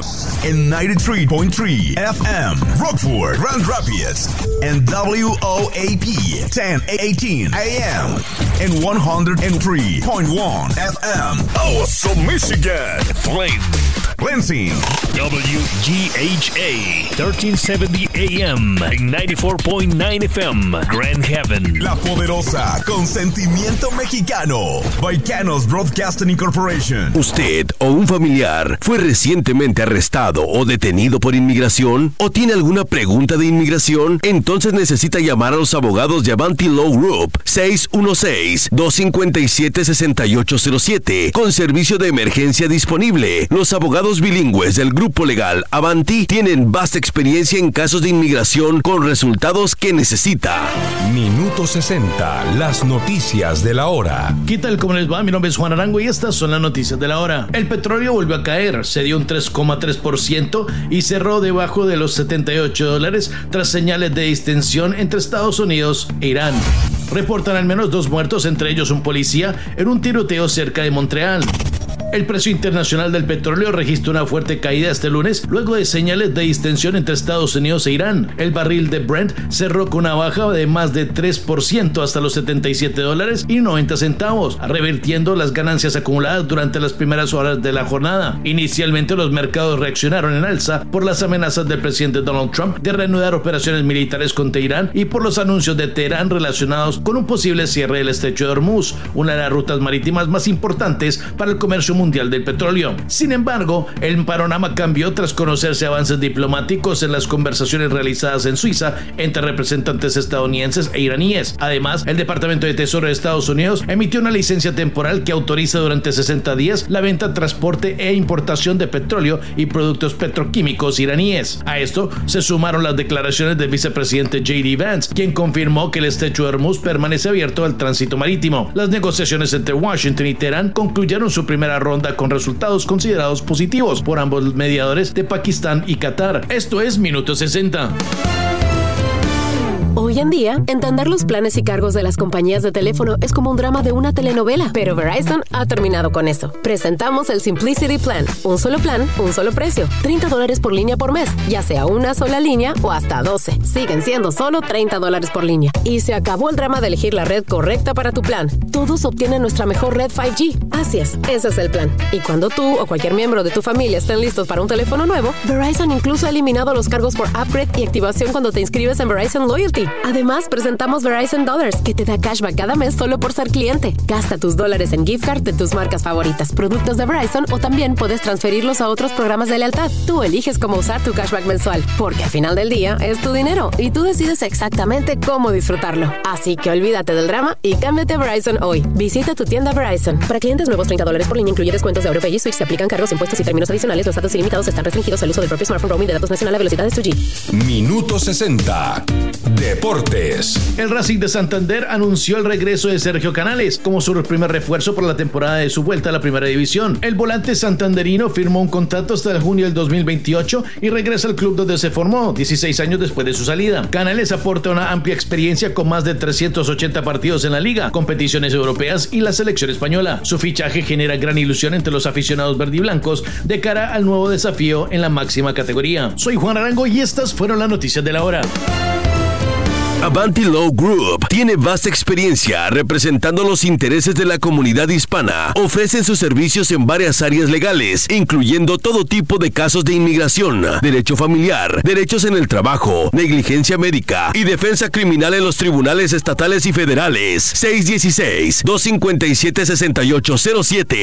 en 93.3 FM, Rockford, Grand Rapids, and WOAP 1018 AM, and 103.1 FM, Oso, Michigan, Flint, Lansing, WGHA 1370 AM, and 94.9 FM, Grand Haven, La Poderosa, con sentimiento mexicano, Baicanos Broadcasting Incorporation. ¿Usted o un familiar fue recientemente arrestado o detenido por inmigración? ¿O tiene alguna pregunta de inmigración? Entonces necesita llamar a los abogados de Avanti Law Group 616-257-6807 con servicio de emergencia disponible. Los abogados bilingües del grupo legal Avanti tienen vasta experiencia en casos de inmigración con resultados que necesita. Minuto 60, las noticias de la hora. ¿Qué tal? ¿Cómo les va? Mi nombre es Juan Arango y estas son las noticias de la hora. El petróleo volvió a caer, se dio un 3,3% y cerró debajo de los $78 tras señales de distensión entre Estados Unidos e Irán. Reportan al menos 2 muertos, entre ellos un policía, en un tiroteo cerca de Montreal. El precio internacional del petróleo registró una fuerte caída este lunes luego de señales de distensión entre Estados Unidos e Irán. El barril de Brent cerró con una baja de más de 3% hasta los $77.90, revirtiendo las ganancias acumuladas durante las primeras horas de la jornada. Inicialmente los mercados reaccionaron en alza por las amenazas del presidente Donald Trump de reanudar operaciones militares contra Irán y por los anuncios de Teherán relacionados con un posible cierre del estrecho de Hormuz, una de las rutas marítimas más importantes para el comercio mundial del petróleo. Sin embargo, el panorama cambió tras conocerse avances diplomáticos en las conversaciones realizadas en Suiza entre representantes estadounidenses e iraníes. Además, el Departamento de Tesoro de Estados Unidos emitió una licencia temporal que autoriza durante 60 días la venta, transporte e importación de petróleo y productos petroquímicos iraníes. A esto se sumaron las declaraciones del vicepresidente J.D. Vance, quien confirmó que el estrecho de Hormuz permanece abierto al tránsito marítimo. Las negociaciones entre Washington y Teherán concluyeron su primera ronda con resultados considerados positivos por ambos mediadores de Pakistán y Qatar. Esto es Minuto 60. Hoy en día, entender los planes y cargos de las compañías de teléfono es como un drama de una telenovela, pero Verizon ha terminado con eso. Presentamos el Simplicity Plan, un solo plan, un solo precio, $30 por línea por mes, ya sea una sola línea o hasta 12. Siguen siendo solo $30 por línea. Y se acabó el drama de elegir la red correcta para tu plan. Todos obtienen nuestra mejor red 5G. Así es, ese es el plan. Y cuando tú o cualquier miembro de tu familia estén listos para un teléfono nuevo, Verizon incluso ha eliminado los cargos por upgrade y activación cuando te inscribes en Verizon Loyalty. Además, presentamos Verizon Dollars, que te da cashback cada mes solo por ser cliente. Gasta tus dólares en gift card de tus marcas favoritas, productos de Verizon, o también puedes transferirlos a otros programas de lealtad. Tú eliges cómo usar tu cashback mensual, porque al final del día es tu dinero y tú decides exactamente cómo disfrutarlo. Así que olvídate del drama y cámbiate a Verizon hoy. Visita tu tienda Verizon. Para clientes nuevos, $30 por línea incluye descuentos de AuroPay y Switch. Se aplican cargos, impuestos y términos adicionales. Los datos ilimitados están restringidos al uso del propio smartphone. Roaming de datos nacional a velocidades 2G. Minuto 60. Deportes. El Racing de Santander anunció el regreso de Sergio Canales como su primer refuerzo por la temporada de su vuelta a la primera división. El volante santanderino firmó un contrato hasta el junio del 2028 y regresa al club donde se formó 16 años después de su salida. Canales aporta una amplia experiencia con más de 380 partidos en la liga, competiciones europeas y la selección española. Su fichaje genera gran ilusión entre los aficionados verdiblancos de cara al nuevo desafío en la máxima categoría. Soy Juan Arango y estas fueron las noticias de la hora. Avanti Law Group tiene vasta experiencia representando los intereses de la comunidad hispana. Ofrecen sus servicios en varias áreas legales, incluyendo todo tipo de casos de inmigración, derecho familiar, derechos en el trabajo, negligencia médica y defensa criminal en los tribunales estatales y federales. 616-257-6807